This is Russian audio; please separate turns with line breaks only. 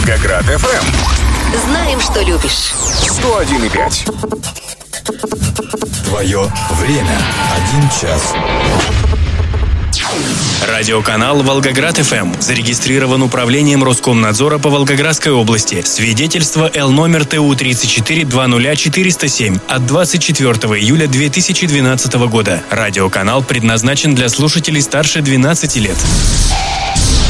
Волгоград FM.
Знаем, что любишь.
101,5.
Твое время. 1 час.
Радиоканал «Волгоград ФМ» зарегистрирован управлением Роскомнадзора по Волгоградской области. Свидетельство Л номер ТУ 3420407 от 24 июля 2012 года. Радиоканал предназначен для слушателей старше 12 лет.